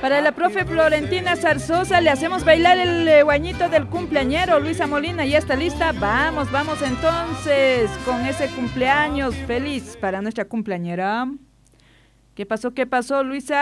Para la profe Florentina Zarzosa le hacemos bailar el guañito del cumpleañero. Luisa Molina ya está lista. Vamos entonces con ese cumpleaños feliz para nuestra cumpleañera. ¿Qué pasó, Luisa?